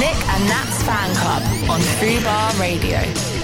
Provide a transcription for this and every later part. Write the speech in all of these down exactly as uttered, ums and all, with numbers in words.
Nick and Nat's Fan Club on Fubar Radio.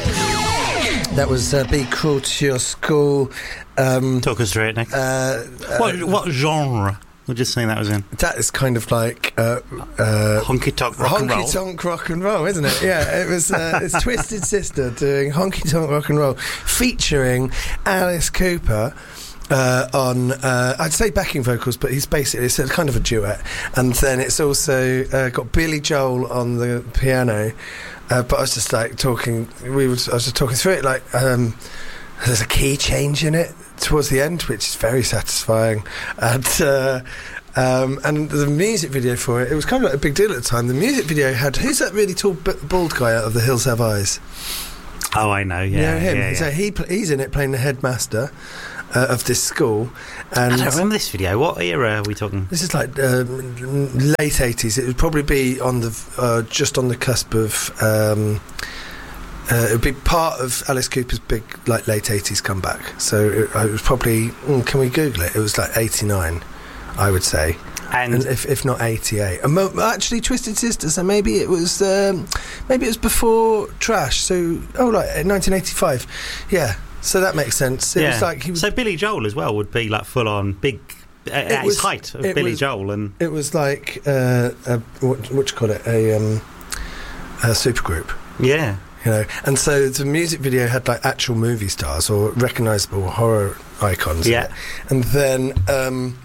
That was uh, Be Cruel to Your School. Um, Talk us through it, Nick. Uh, uh, what, what genre would you say that was in? That is kind of like uh, uh, honky tonk rock and roll. Honky tonk rock and roll, isn't it? Yeah, it was. Uh, it's Twisted Sister doing honky tonk rock and roll, featuring Alice Cooper. Uh, on, uh, I'd say backing vocals, but he's basically it's a kind of a duet, and then it's also uh, got Billy Joel on the piano. Uh, but I was just like talking. We was I was just talking through it. Like um, there's a key change in it towards the end, which is very satisfying, and uh, um, and the music video for it. It was kind of like a big deal at the time. The music video had who's that really tall b- bald guy out of The Hills Have Eyes? Oh, I know. Yeah, you know him. Yeah, yeah. So he pl- he's in it playing the headmaster. Uh, of this school, and I don't remember this video. What era are we talking? This is like um, late eighties. It would probably be on the uh, just on the cusp of. Um, uh, it would be part of Alice Cooper's big like late eighties comeback. So it, it was probably. Mm, can we Google it? It was like eighty-nine, I would say, and, and if if not eighty-eight. And mo- actually, Twisted Sister. So maybe it was. Um, maybe it was before Trash. So oh, like nineteen eighty-five. Yeah. So that makes sense. It yeah. was like he was so Billy Joel as well would be like full on big uh, at was, his height of Billy was, Joel, and it was like uh, a, what what you call it a um, a supergroup. Yeah, you know. And so the music video had like actual movie stars or recognisable horror icons. Yeah, and then um,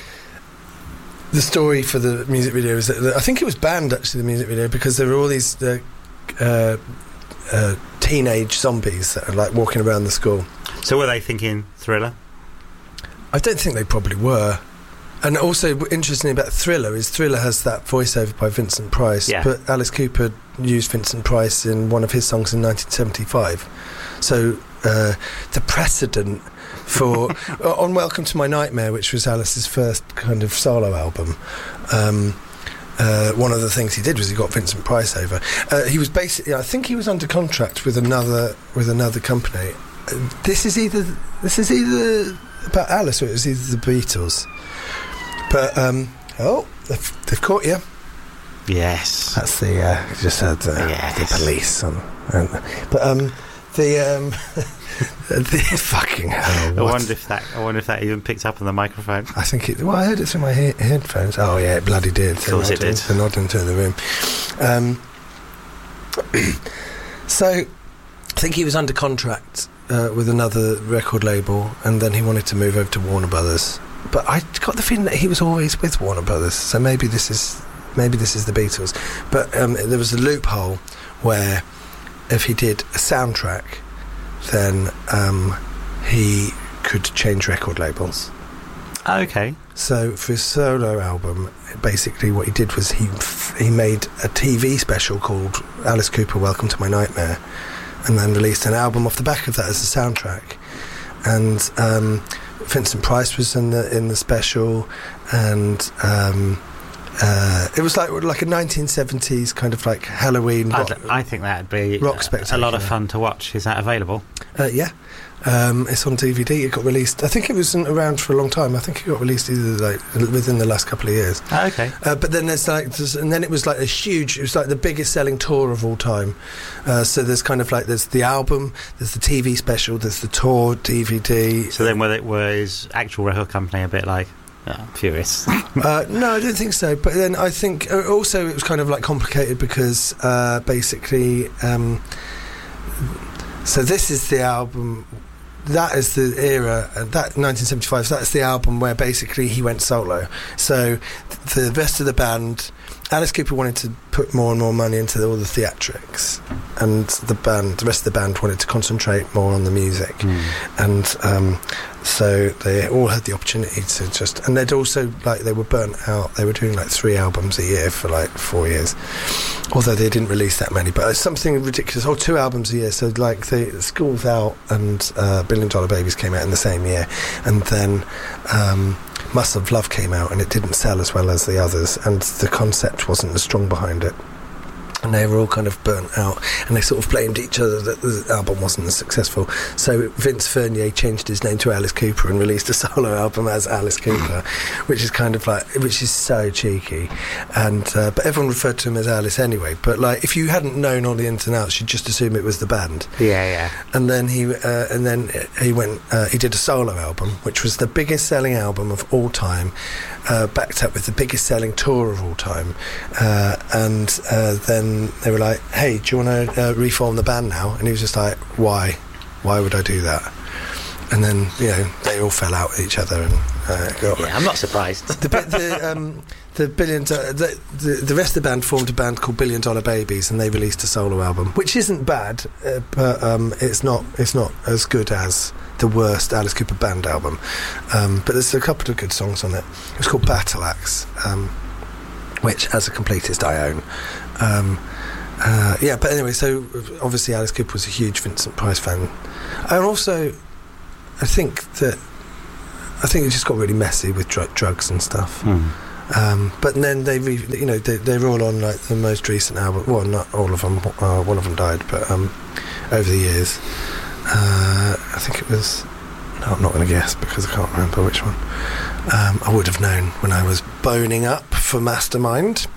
the story for the music video is that the, I think it was banned actually the music video because there were all these. Uh, uh, Uh, teenage zombies that are like walking around the school. So were they thinking Thriller? I don't think they probably were. And also, interestingly about Thriller is Thriller has that voiceover by Vincent Price, yeah. but Alice Cooper used Vincent Price in one of his songs in nineteen seventy-five. So uh, the precedent for on Welcome to My Nightmare, which was Alice's first kind of solo album. Um, Uh, one of the things he did was he got Vincent Price over. Uh, he was basically, I think he was under contract with another with another company. Uh, this is either this is either about Alice or it was either the Beatles. But um, oh, they've, they've caught you. Yes, that's the uh, just had the, yes. the police on. Um, but um, the um, the fucking hell. I wonder if that. I wonder if that even picked up on the microphone. I think it. Well, I heard it through my he- headphones. Oh yeah, it bloody did. Of course it did. They're nodding into the room. Um, so, I think he was under contract uh, with another record label, and then he wanted to move over to Warner Brothers. But I got the feeling that he was always with Warner Brothers. So maybe this is maybe this is the Beatles. But um, there was a loophole where if he did a soundtrack, then um, he could change record labels. Okay. So for his solo album, basically what he did was he he made a T V special called Alice Cooper Welcome to My Nightmare, and then released an album off the back of that as a soundtrack. And um, Vincent Price was in the in the special, and um, uh, it was like like a nineteen seventies kind of like Halloween rock, I think that'd be rock a, a lot of fun to watch. Is that available? Uh, yeah. Um, it's on D V D. It got released. I think it wasn't around for a long time. I think it got released either like within the last couple of years. Oh, okay. Uh, but then there's like, there's, and then it was like a huge. It was like the biggest selling tour of all time. Uh, so there's kind of like there's the album, there's the T V special, there's the tour D V D. So then, whether it was actual record company a bit like oh, Furious? uh, no, I don't think so. But then I think uh, also it was kind of like complicated because uh, basically, um, so this is the album. That is the era, uh, that nineteen seventy-five, that's the album where basically he went solo. So the rest of the band, Alice Cooper wanted to put more and more money into all the theatrics, and the band, the rest of the band wanted to concentrate more on the music. Mm. And um, so they all had the opportunity to just, and they'd also, like, they were burnt out. They were doing like three albums a year for like four years, although they didn't release that many, but it's something ridiculous. Oh, two albums a year. So like the School's Out and uh, Billion Dollar Babies came out in the same year, and then um, Muscle of Love came out, and it didn't sell as well as the others, and the concept wasn't as strong behind it. and they were all kind of burnt out, and they sort of blamed each other that the album wasn't as successful. So Vince Furnier changed his name to Alice Cooper and released a solo album as Alice Cooper, which is kind of like, which is so cheeky. And uh, but everyone referred to him as Alice anyway. But like, if you hadn't known all the ins and outs, you'd just assume it was the band. Yeah, yeah. And then he uh, and then he went. Uh, he did a solo album, which was the biggest selling album of all time, uh, backed up with the biggest selling tour of all time, uh, and uh, then. They were like, hey, do you want to uh, reform the band now? And he was just like, why? Why would I do that? And then, you know, they all fell out with each other. And uh, got yeah, I'm not surprised. the the, um, the billion do- the, the the rest of the band formed a band called Billion Dollar Babies, and they released a solo album, which isn't bad, uh, but um, it's not it's not as good as the worst Alice Cooper band album. Um, but there's a couple of good songs on it. It was called Battle Axe, um, which, as a completist, I own. Um, uh, yeah, but anyway, so obviously Alice Cooper was a huge Vincent Price fan, and also I think that I think it just got really messy with dr- drugs and stuff. Mm. Um, but then they, re- you know, they, they were all on like the most recent album. Well, not all of them. Uh, one of them died, but um, over the years, uh, I think it was. No, I'm not going to guess because I can't remember which one. Um, I would have known when I was boning up for Mastermind.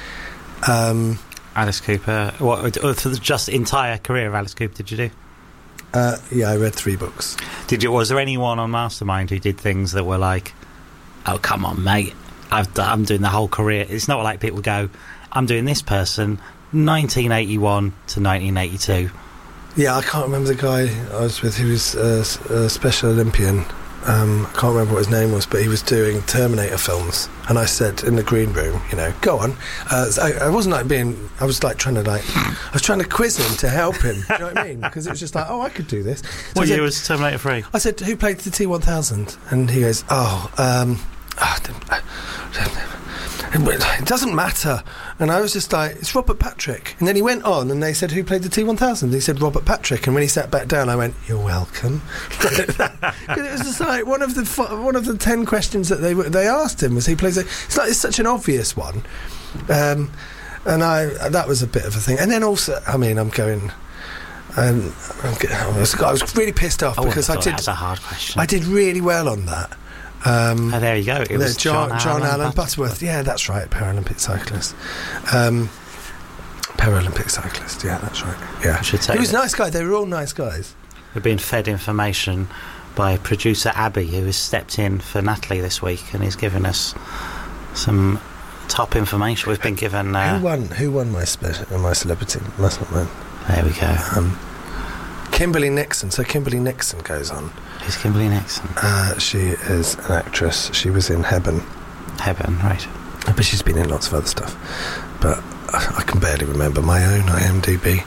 Um, Alice Cooper. What for the just entire career of Alice Cooper did you do? Uh, yeah, I read three books. Did you? Was there anyone on Mastermind who did things that were like, "Oh, come on, mate! I've d- I'm doing the whole career." It's not like people go, "I'm doing this person, nineteen eighty-one to nineteen eighty-two." Yeah, I can't remember the guy I was with. He was a, a Special Olympian. Um, I can't remember what his name was, but he was doing Terminator films, and I said in the green room, you know, go on. Uh, so I, I wasn't like being, I was like trying to like, I was trying to quiz him to help him. Do you know what I mean? Because it was just like, oh, I could do this. So What I said, year was Terminator three? I said, who played the T one thousand? And he goes, oh, um, oh, it doesn't matter. And I was just like, it's Robert Patrick. And then he went on and they said, who played the T one thousand? They said Robert Patrick. And when he sat back down, I went, you're welcome. Because it was just like one of the fu- one of the ten questions that they they asked him was he plays a, it's like it's such an obvious one. Um, and I that was a bit of a thing. And then also, I mean, I'm going and I'm, I, was, I was really pissed off I because I did that's a hard question. I did really well on that. Um, oh, there you go. It was John, John, John Allen, Allen Butterworth. Butterworth. Yeah, that's right. Paralympic cyclist. Um, Paralympic cyclist. Yeah, that's right. Yeah, I should say he was a that. nice guy. They were all nice guys. We're being fed information by producer Abby, who has stepped in for Natalie this week, and he's given us some top information. We've been given. Uh, who won? Who won my spe- my celebrity? Must not win. There we go. Um, Kimberly Nixon. So Kimberly Nixon goes on. Who's Kimberly Nixon? Uh, she is an actress. She was in Heaven. Heaven, right. But she's been in lots of other stuff. But I, I can barely remember my own I M D B.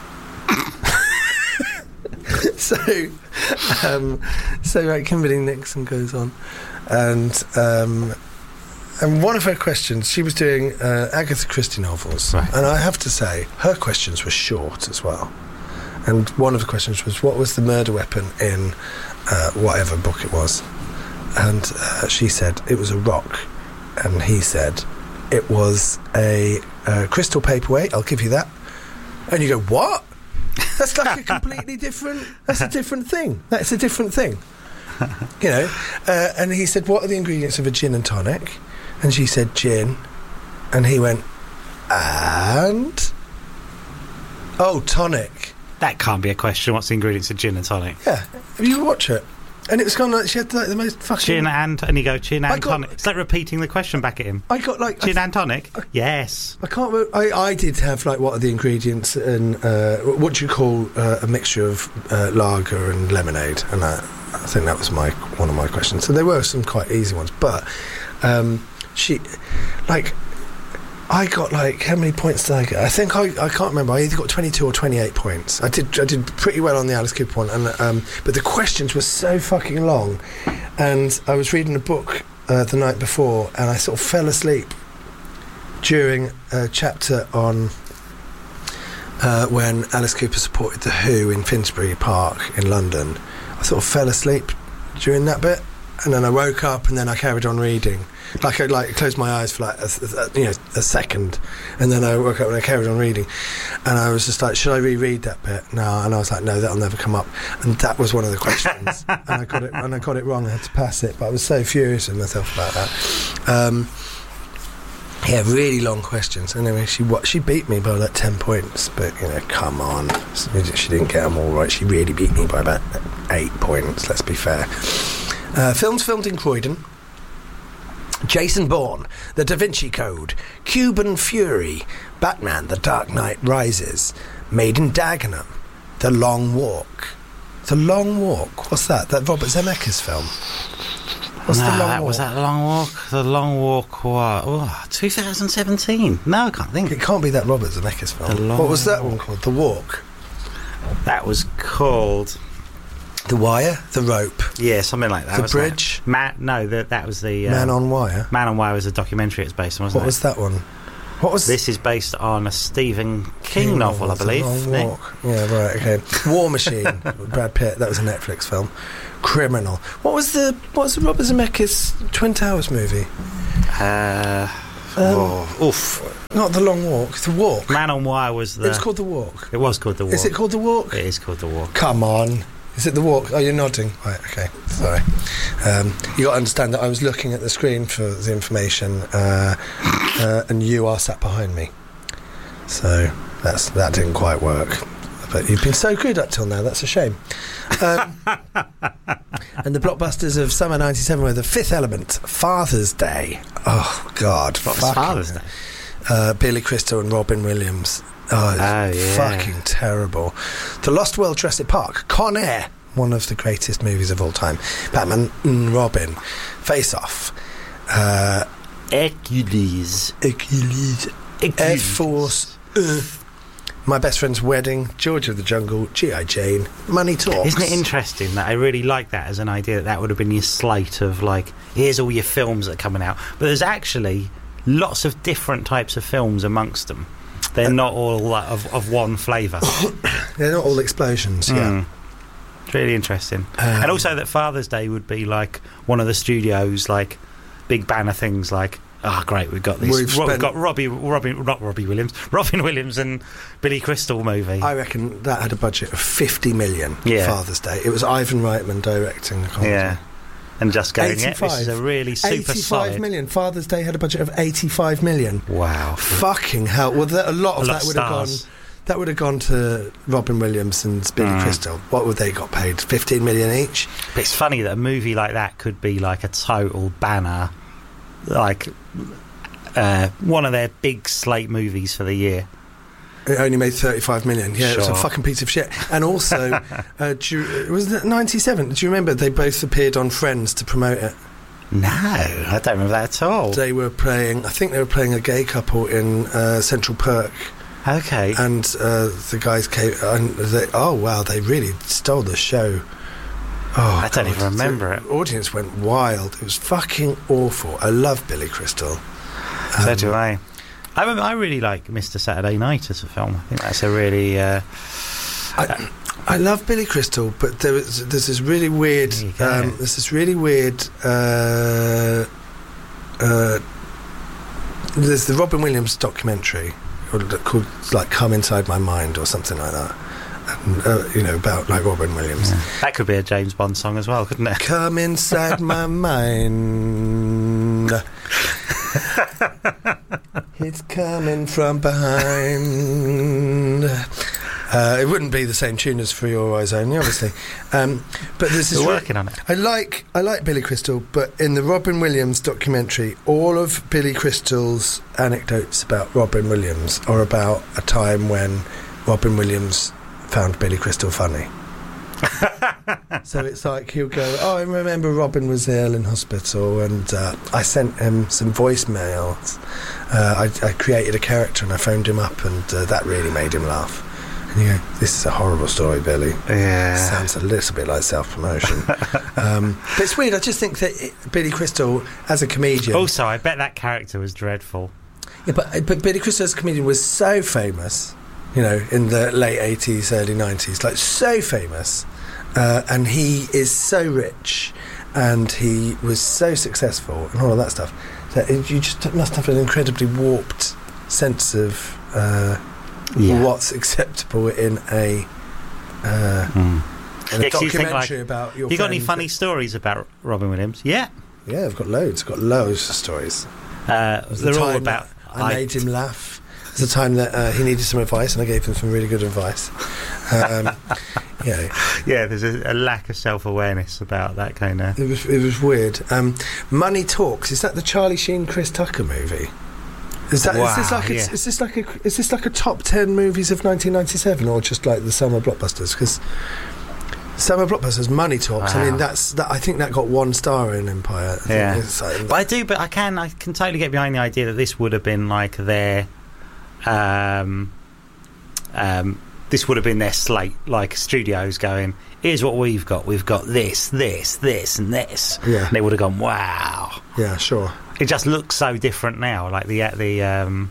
so, um, so right, Kimberly Nixon goes on, and um, and one of her questions, she was doing uh, Agatha Christie novels, right. And I have to say, her questions were short as well. And one of the questions was, what was the murder weapon in uh, whatever book it was? And uh, she said, it was a rock. And he said, it was a uh, crystal paperweight, I'll give you that. And you go, what? That's like a completely different, that's a different thing. That's a different thing. You know? Uh, and he said, what are the ingredients of a gin and tonic? And she said, gin. And he went, and? Oh, tonic. That can't be a question. What's the ingredients of gin and tonic? Yeah, have you watched it? And it was kind of like she had like the most fucking Gin and and you go gin and got, tonic. It's like repeating the question back at him. I got like gin I, and tonic. I, yes. I can't. Remember, I I did have like what are the ingredients and uh, what do you call uh, a mixture of uh, lager and lemonade? And that, I think that was my one of my questions. So there were some quite easy ones, but um, she like. I got like how many points did I get? I think I, I can't remember. I either got twenty-two or twenty-eight points. I did I did pretty well on the Alice Cooper one, and um, but the questions were so fucking long, and I was reading a book uh, the night before, and I sort of fell asleep during a chapter on uh, when Alice Cooper supported the Who in Finsbury Park in London. I sort of fell asleep during that bit, and then I woke up, and then I carried on reading. Like I like closed my eyes for like a, a, you know a second, and then I woke up and I carried on reading, and I was just like, should I reread that bit? No, and I was like, no, that'll never come up. And that was one of the questions, and I got it and I got it wrong. I had to pass it, but I was so furious with myself about that. Um, yeah, really long questions. Anyway, she what she beat me by like ten points, but you know, come on, she didn't get them all right. She really beat me by about eight points. Let's be fair. Uh, films filmed in Croydon. Jason Bourne, The Da Vinci Code, Cuban Fury, Batman, The Dark Knight Rises, Made in Dagenham, The Long Walk. The Long Walk? What's that? That Robert Zemeckis film? What's no, The Long that Walk? was that Long Walk. The Long Walk. What? Oh, twenty seventeen. No, I can't think. It can't be that Robert Zemeckis The film. Long What was that one called? The Walk? That was called The Wire? The Rope? yeah, something like that. The wasn't it? Bridge? Man, no, that that was the uh, Man on Wire? Man on Wire was a documentary it's based on, wasn't What it? was that one? What was This is based on a Stephen King novel, I The believe. Long isn't it? Walk. Yeah, right, okay. War Machine, Brad Pitt, that was a Netflix film. Criminal. What was the what was the Robert Zemeckis Twin Towers movie? Uh, Um, oh, oof. Not The Long Walk, The Walk. Man on Wire was the. It's called The Walk. It was called The Walk. Is it called The Walk? It is called The Walk. Come on. Is it The Walk? Oh, you're nodding. Right, okay. Sorry. Um, you got to understand that I was looking at the screen for the information, uh, uh, and you are sat behind me. So that's that didn't quite work. But you've been so good up till now, that's a shame. Um, and the blockbusters of summer ninety-seven were The Fifth Element, Father's Day. Oh, God. What was fucking Father's Day? Uh, Billy Crystal and Robin Williams. Oh, it's Oh, yeah. fucking terrible. The Lost World, Jurassic Park, Con Air, one of the greatest movies of all time. Batman and Robin, Face Off, uh, Hercules. Hercules, Air Force, uh, My Best Friend's Wedding, George of the Jungle, G I. Jane, Money Talks. Isn't it interesting that I really like that as an idea that that would have been your slate of like, here's all your films that are coming out. But there's actually lots of different types of films amongst them. They're not all like, of, of one flavour. They're not all explosions, yeah. Mm. It's really interesting. Um, and also that Father's Day would be like one of the studios, like big banner things like, oh great, we've got this. We've Ro- spent- we've got Robbie, Robbie, not Robbie Williams, Robin Williams and Billy Crystal movie. I reckon that had a budget of fifty million Yeah. Father's Day. It was Ivan Reitman directing the comedy. yeah. And just going, yeah, eighty-five. this is a really super eighty-five solid. million. Father's Day had a budget of eighty-five million. Wow. Fucking hell. Well, that, a lot of A lot that of would have gone. stars. That would have gone to Robin Williams and Billy Mm. Crystal. What would they got paid? Fifteen million each. But it's funny that a movie like that could be like a total banner, like uh, one of their big slate movies for the year. It only made thirty-five million. Yeah, it was a Sure. fucking piece of shit. And also, uh, do you, was it ninety-seven? Do you remember they both appeared on Friends to promote it? No, I don't remember that at all. They were playing. I think they were playing a gay couple in uh, Central Perk. Okay. And uh, the guys came, and they, oh wow, they really stole the show. Oh, I don't God. even remember the it. audience went wild. It was fucking awful. I love Billy Crystal. So Um, do I. I, rem- I really like Mister Saturday Night as a film. I think that's a really. Uh, I, I love Billy Crystal, but there is there's this really weird. There you go. Um, there's this really weird. Uh, uh, there's the Robin Williams documentary called like "Come Inside My Mind" or something like that. And, uh, you know, about like Robin Williams. yeah. That could be a James Bond song as well, couldn't it? Come inside my mind. It's coming from behind. Uh, it wouldn't be the same tune as For Your Eyes Only, obviously. Um, but this is We're re- working on it. I like I like Billy Crystal, but in the Robin Williams documentary, all of Billy Crystal's anecdotes about Robin Williams are about a time when Robin Williams found Billy Crystal funny. So it's like he'll go, oh, I remember Robin was ill in hospital and uh, I sent him some voicemails. Uh, I, I created a character and I phoned him up and uh, that really made him laugh. And you go, this is a horrible story, Billy. Yeah. Sounds a little bit like self-promotion. um, but it's weird, I just think that it, Billy Crystal, as a comedian... Also, I bet that character was dreadful. Yeah, but, but Billy Crystal as a comedian was so famous, you know, in the late eighties, early nineties, like so famous, uh, and he is so rich, and he was so successful, and all of that stuff, that it, you just must have an incredibly warped sense of uh, Yeah. what's acceptable in a uh, Mm. in a Yeah, 'cause you think, documentary like, about your. You got any friend. funny stories about Robin Williams? Yeah. Yeah, I've got loads. I've got loads of stories. Uh, It was the they're all time about. that I made him laugh. It was the time that uh, he needed some advice, and I gave him some really good advice. Um, you know, Yeah, there's a, a lack of self-awareness about that kind of. it was it was weird. Um, Money Talks. Is that the Charlie Sheen, Chris Tucker movie? Is that Wow, is this like a, yeah. is this like a is this like a top ten movies of nineteen ninety-seven, or just like the summer blockbusters? Because summer blockbusters, Money Talks. I mean, Wow. that's that. I think that got one star in Empire. I think Yeah. it's like- But I do, but I can, I can totally get behind the idea that this would have been like their, um, um, this would have been their slate, like studios going, here's what we've got, we've got this, this, this, and this. Yeah. And they would have gone, wow. yeah, sure. It just looks so different now, like the the um,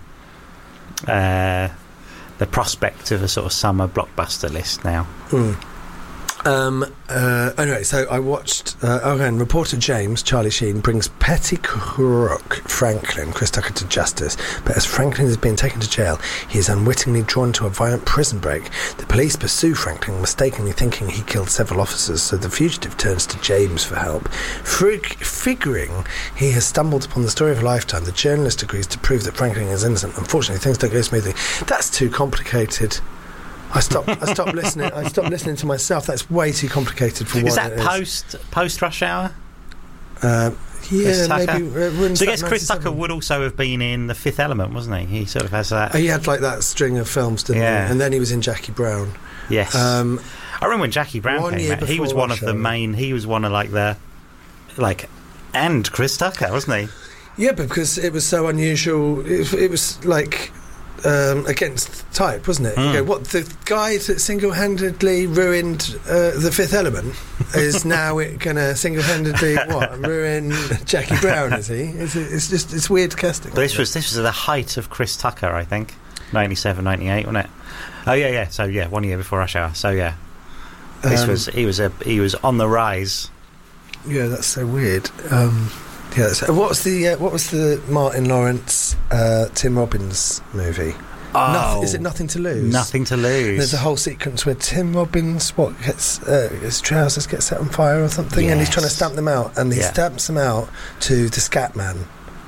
uh, the prospect of a sort of summer blockbuster list now. Mm. Um, uh, anyway, so I watched. Uh, oh, and reporter James Charlie Sheen brings petty crook Franklin Chris Tucker to justice, but as Franklin is being taken to jail, he is unwittingly drawn to a violent prison break. The police pursue Franklin, mistakenly thinking he killed several officers. So the fugitive turns to James for help. Frig- figuring he has stumbled upon the story of a lifetime, the journalist agrees to prove that Franklin is innocent. Unfortunately, things don't go smoothly. That's too complicated. I stopped. I stopped listening. I stopped listening to myself. That's way too complicated for Is what that it is. post post Rush Hour? Uh, yeah, Chris Tucker? maybe. Uh, when's So I that, guess Chris ninety-seven? Tucker would also have been in The Fifth Element, wasn't he? He sort of has that. Uh, he had like that string of films, didn't Yeah. he? And then he was in Jackie Brown. Yes. Um, I remember when Jackie Brown one came year out. He was before one Rush of the Hour. main. He was one of like the, like, and Chris Tucker, wasn't he? yeah, because it was so unusual. It, it was like. Um, against type, wasn't it? Mm. You know, what the guy that single-handedly ruined uh, The Fifth Element is now it going to single-handedly what ruin Jackie Brown? Is he? It's, it's just it's weird casting. But this was this was the height of Chris Tucker, I think, ninety-seven, ninety-eight, wasn't it? Oh yeah, yeah. So yeah, one year before Rush Hour. So yeah, this Um, was he was a he was on the rise. Yeah, that's so weird. Um, yeah, that's, what was the uh, what was the Martin Lawrence uh, Tim Robbins movie? Oh, Noth- is it Nothing to Lose? Nothing to lose. There's a whole sequence where Tim Robbins what gets uh, his trousers get set on fire or something, and he's trying to Yes. stamp them out, and he Yeah. stamps them out to the Scatman.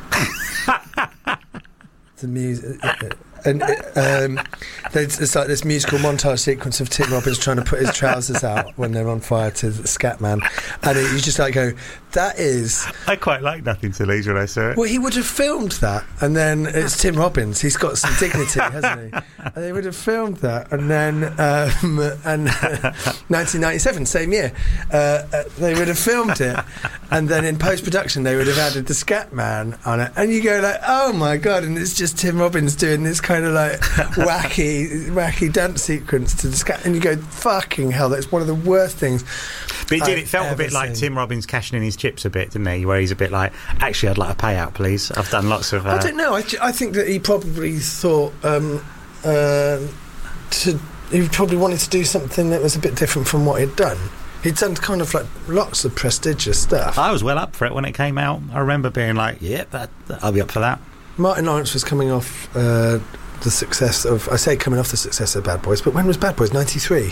The music. And um, there's it's like this musical montage sequence of Tim Robbins trying to put his trousers out when they're on fire to the Scatman, and it, you just like go, that is. I quite like Nothing to Lose when I saw it. Well, he would have filmed that, and then it's Tim Robbins. He's got some dignity, hasn't he? And they would have filmed that, and then um, and nineteen ninety-seven, same year, uh, uh, they would have filmed it, and then in post production they would have added the Scatman on it, and you go like, oh my god, and it's just Tim Robbins doing this kind of like wacky, wacky dance sequence to the Scat, and you go, fucking hell, that's one of the worst things. But it did. I've It felt a ever bit like seen. Tim Robbins cashing in his chips a bit, didn't he? Where he's a bit like, actually, I'd like a payout, please. I've done lots of. Uh, I don't know. I, ju- I think that he probably thought um, uh, to. He probably wanted to do something that was a bit different from what he'd done. He'd done kind of like lots of prestigious stuff. I was well up for it when it came out. I remember being like, "Yep, that, that- I'll be up for that." Martin Lawrence was coming off uh, the success of. I say coming off the success of Bad Boys, but when was Bad Boys? ninety-three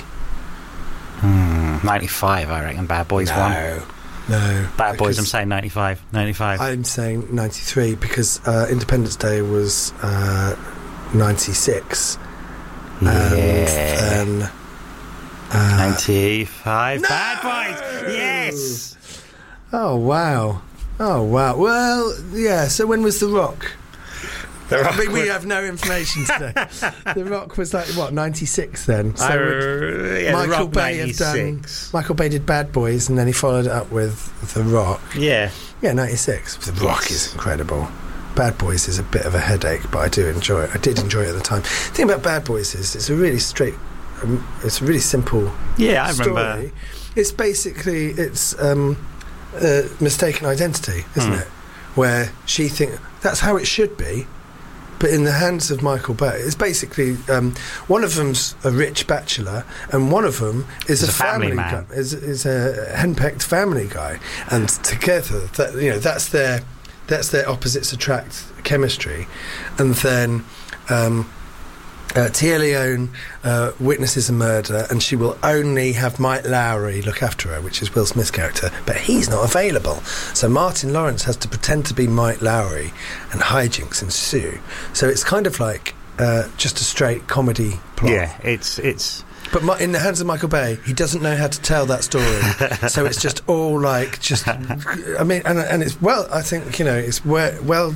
Hmm, ninety-five, I reckon. Bad Boys one. No. Bad Boys. I'm because saying ninety-five. ninety-five. I'm saying ninety-three because uh, Independence Day was uh, ninety-six. yeah. And then. Uh, ninety-five. No! Bad Boys. Yes. Oh wow! Oh wow! Well, yeah. So when was The Rock? The I Rock mean, we was- have no information today. The Rock was like what ninety-six then. So I, would yeah, The Michael Rock Bay have done. ninety-six. Michael Bay did Bad Boys, and then he followed it up with The Rock. Yeah. Yeah, ninety-six. The Rock Yes. is incredible. Bad Boys is a bit of a headache, but I do enjoy it. I did enjoy it at the time. The thing about Bad Boys is it's a really straight. Um, it's a really simple. Yeah, I story. remember. It's basically it's um, uh, mistaken identity, isn't Hmm. it? Where she think that's how it should be, but in the hands of Michael Bay, it's basically um, one of them's a rich bachelor, and one of them is He's a, a family family man. guy, is, is a henpecked family guy, and together, that you know, that's their that's their opposites attract chemistry, and then. Um, Uh, Tia Leone uh, witnesses a murder, and she will only have Mike Lowry look after her, which is Will Smith's character, but he's not available. So Martin Lawrence has to pretend to be Mike Lowry, and hijinks ensue. So it's kind of like uh, just a straight comedy plot. Yeah, it's it's. But my, in the hands of Michael Bay, he doesn't know how to tell that story. So it's just all like just. I mean, and and it's well. I think you know it's well. well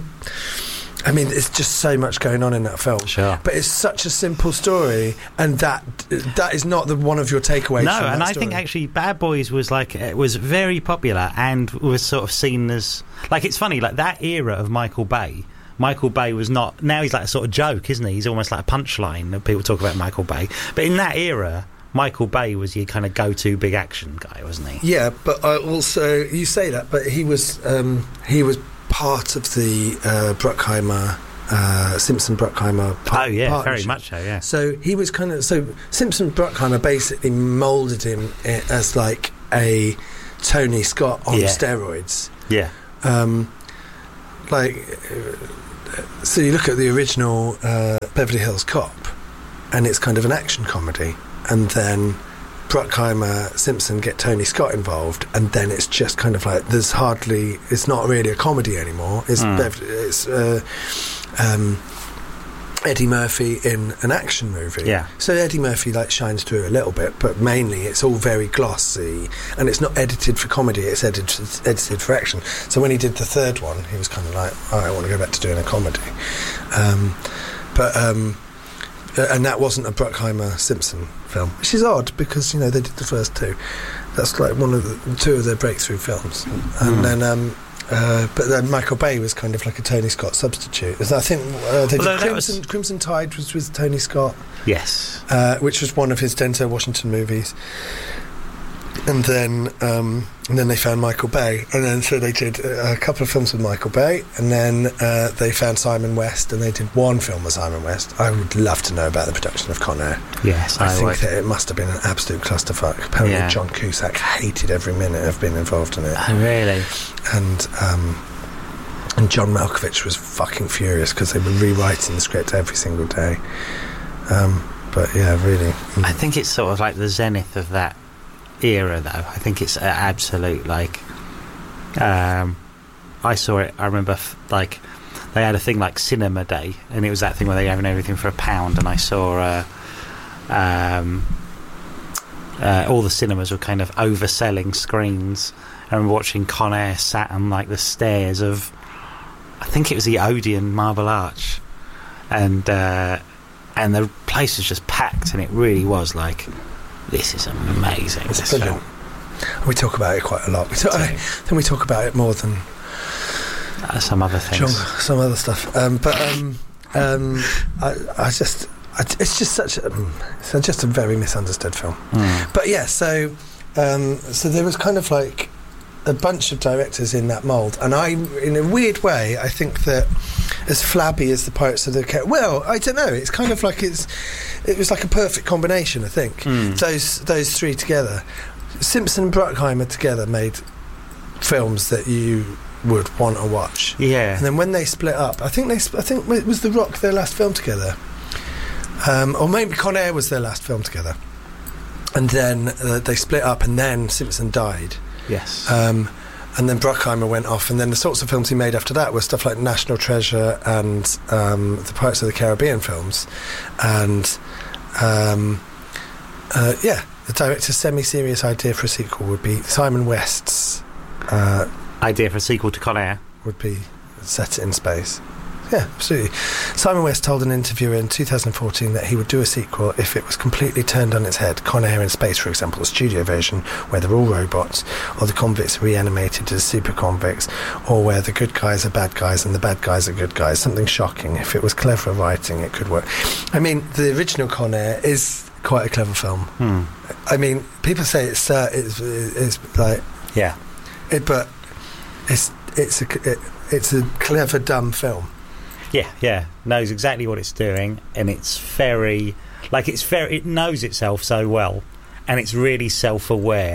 I mean, it's just so much going on in that film. Sure. But it's such a simple story, and that that is not the one of your takeaways. No, from and that I story. think actually Bad Boys was like it was very popular and was sort of seen as like it's funny like that era of Michael Bay. Michael Bay was not now he's like a sort of joke, isn't he? He's almost like a punchline that people talk about Michael Bay. But in that era, Michael Bay was your kind of go-to big action guy, wasn't he? Yeah, but I also you say that, but he was um, he was. part of the uh, Bruckheimer, uh, Simpson Bruckheimer par- Oh yeah, partnership. very much so, yeah. So he was kind of so Simpson Bruckheimer basically moulded him i- as like a Tony Scott on Yeah. steroids. Yeah. Um, like, uh, so you look at the original uh, Beverly Hills Cop, and it's kind of an action comedy, and then Bruckheimer, Simpson get Tony Scott involved, and then it's just kind of like there's hardly it's not really a comedy anymore. It's Mm. Bev- it's uh, um, Eddie Murphy in an action movie. Yeah. So Eddie Murphy like shines through a little bit, but mainly it's all very glossy, and it's not edited for comedy. It's edited it's edited for action. So when he did the third one, he was kind of like, oh, I want to go back to doing a comedy, um, but. Um, Uh, and that wasn't a Bruckheimer Simpson film, which is odd because you know they did the first two. That's like one of the two of their breakthrough films, and Mm. then um, uh, but then Michael Bay was kind of like a Tony Scott substitute. I think uh, they did Although that Crimson, was- Crimson Tide was with Tony Scott, Yes. uh, which was one of his Denzel Washington movies. And then, um, and then they found Michael Bay, and then so they did a couple of films with Michael Bay, and then uh, they found Simon West, and they did one film with Simon West. I would love to know about the production of Con Air. Yes, I, I, think would. that it must have been an absolute clusterfuck. Apparently, Yeah. John Cusack hated every minute of being involved in it, Oh, really? and um, and John Malkovich was fucking furious because they were rewriting the script every single day. Um, but yeah, really, I think it's sort of like the zenith of that era, though. I think it's a absolute like. Um, I saw it. I remember, f- like, they had a thing like Cinema Day, and it was that thing where they were having everything for a pound. And I saw, uh, um, uh, all the cinemas were kind of overselling screens. I remember watching Con Air sat on like the stairs of, I think it was the Odeon Marble Arch, and uh, and the place was just packed, and it really was like. This is amazing. It's this brilliant. film. We talk about it quite a lot. We talk, I think we talk about it more than Uh, some other things. John, some other stuff. Um, but um, um, I, I just, I, it's just such, a, it's just a very misunderstood film. Mm. But yeah, so um, so there was kind of like a bunch of directors in that mould, and I, in a weird way, I think that as flabby as the Pirates of the Caribbean, well, I don't know. It's kind of like it's, it was like a perfect combination. I think Mm. those those three together, Simpson and Bruckheimer together, made films that you would want to watch. Yeah. And then when they split up, I think they, sp- I think it was The Rock their last film together, um, or maybe Con Air was their last film together, and then uh, they split up, and then Simpson died. Yes. Um, and then Bruckheimer went off, and then the sorts of films he made after that were stuff like National Treasure and um, the Pirates of the Caribbean films, and um, uh, yeah, the director's semi-serious idea for a sequel would be Simon West's uh, Idea for a sequel to Con Air. would be set it in space. Yeah, absolutely. Simon West told an interviewer in two thousand fourteen that he would do a sequel if it was completely turned on its head. Con Air in Space, for example, a studio version where they're all robots, or the convicts reanimated as super convicts, or where the good guys are bad guys and the bad guys are good guys. Something shocking. If it was clever writing, it could work. I mean, the original Con Air is quite a clever film. Hmm. I mean, people say it's uh, it's, it's like Yeah. it, but it's it's a it, it's a clever dumb film. Yeah, yeah. Knows exactly what it's doing, and it's very, like, it's very, it knows itself so well, and it's really self-aware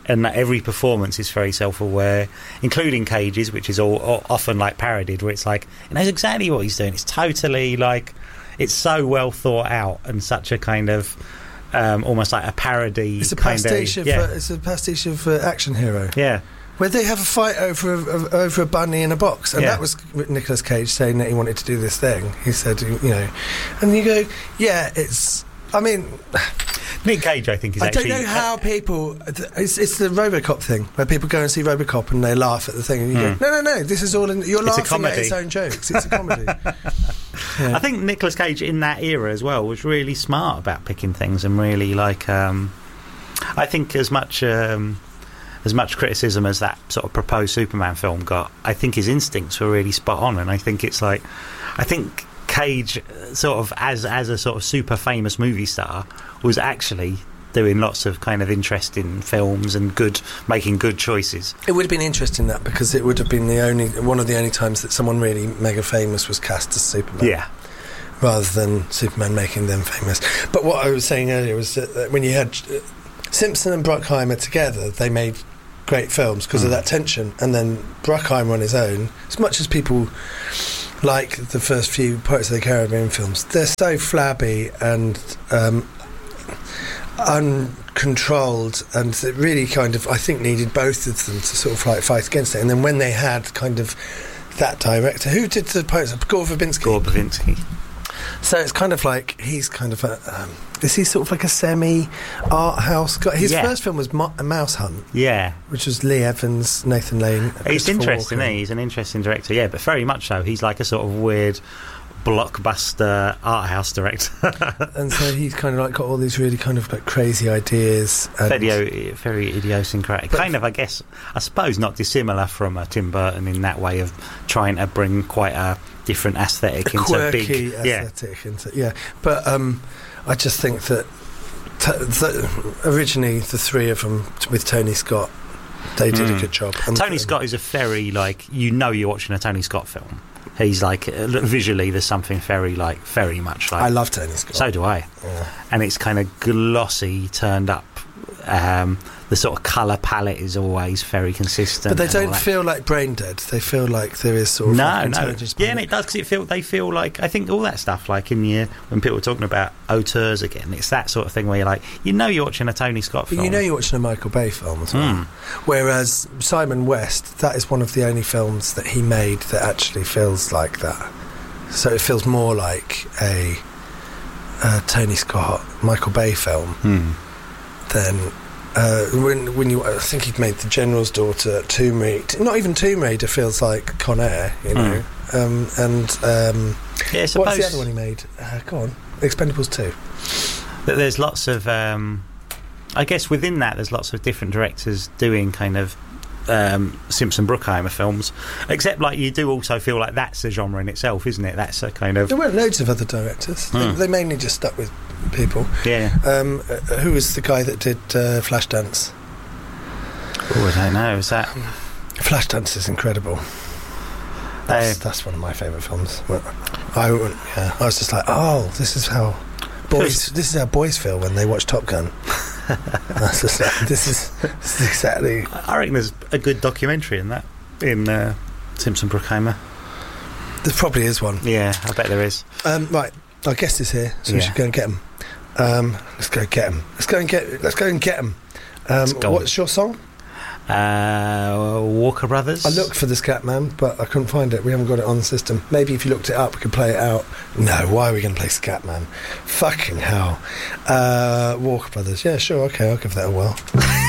and that every performance is very self-aware, including Cage's, which is all, all often like parodied, where it's like he knows exactly what he's doing. It's totally like it's so well thought out and such a kind of um, almost like a parody. It's a kind pastiche of, of, yeah. uh, it's a pastiche of uh, Action Hero. Yeah. Where they have a fight over a, over a bunny in a box, and Yeah. that was Nicolas Cage saying that he wanted to do this thing. He said, you know, and you go, yeah, it's. I mean, Nick Cage, I think, is I actually. don't know how people. It's, it's the RoboCop thing where people go and see RoboCop and they laugh at the thing, and you Mm. go, no, no, no, this is all. In, you're It's a laughing at comedy. its own jokes. It's a comedy. Yeah. I think Nicolas Cage in that era as well was really smart about picking things and really like. Um, I think as much. Um, As much criticism as that sort of proposed Superman film got, I think his instincts were really spot on, and I think it's like, I think Cage, uh, sort of as as a sort of super famous movie star, was actually doing lots of kind of interesting films and good, making good choices. It would have been interesting that because it would have been the only one of the only times that someone really mega famous was cast as Superman. Yeah. Rather than Superman making them famous. But what I was saying earlier was that when you had uh, Simpson and Bruckheimer together, they made great films because Mm. of that tension. And then Bruckheimer on his own, as much as people like the first few Pirates of the Caribbean films, they're so flabby and um, uncontrolled, and it really kind of, I think, needed both of them to sort of like fight against it. And then when they had kind of that director, who did the Pirates of Gore Verbinski? Gore Verbinski. So it's kind of like he's kind of a um, is he sort of like a semi art house guy? His Yeah. first film was Mo- a Mouse Hunt, Yeah. which was Lee Evans, Nathan Lane. He's Christopher interesting, Walken. isn't he? He's an interesting director, yeah, but very much so. He's like a sort of weird blockbuster art house director. And so he's kind of like got all these really kind of like crazy ideas. And very, very idiosyncratic. But- kind of, I guess, I suppose not dissimilar from uh, Tim Burton in that way of trying to bring quite a different aesthetic a into quirky big. Yeah. aesthetic into yeah. But um, I just think that t- th- originally the three of them t- with Tony Scott, they did Mm. a good job. And Tony Scott is a very, like, you know you're watching a Tony Scott film. He's like, uh, visually there's something very, like, very much like. I love Tony Scott. So do I. Yeah. And it's kind of glossy, turned up. Um, the sort of colour palette is always very consistent. But they and all don't that. feel like brain dead. They feel like there is sort of No, like no. intelligence. Yeah, and behind it does because it feel they feel like I think all that stuff like in year when people were talking about auteurs again, it's that sort of thing where you're like, you know, you're watching a Tony Scott But film. you know you're watching a Michael Bay film as well. Mm. Whereas Simon West, that is one of the only films that he made that actually feels like that. So it feels more like a, a Tony Scott, Michael Bay film Hmm. than uh, when when you. I think he'd made The General's Daughter, Tomb Raider. Not even Tomb Raider feels like Con Air, you know. Um, and um, Yeah, I what's suppose the other one he made? Uh, go on, Expendables two. that there's lots of. Um, I guess within that, there's lots of different directors doing kind of um, Simpson Bruckheimer films. Except, like, you do also feel like that's a genre in itself, isn't it? That's a kind of There weren't loads of other directors. Mm. They, they mainly just stuck with people. yeah. Um, uh, who was the guy that did uh, Flashdance? Oh, I don't know. Is that? Flashdance is incredible. That's, Uh, that's one of my favourite films. Well, I, went- yeah, I was just like, oh, this is how boys. This is how boys feel when they watch Top Gun. I was just like, this is, this is exactly. I reckon there's a good documentary in that in uh, Simpson Bruckheimer. There probably is one. Yeah, I bet there is. Um, right, our guest is here, so we Yeah. should go and get him. Um, let's go get him. Let's go and get. Let's go and get him. Um, Let's go. what's your song? Uh, Walker Brothers. I looked for the Scatman, but I couldn't find it. We haven't got it on the system. Maybe if you looked it up, we could play it out. No, why are we going to play Scatman? Fucking hell. Uh, Walker Brothers. Yeah, sure, okay, I'll give that a whirl.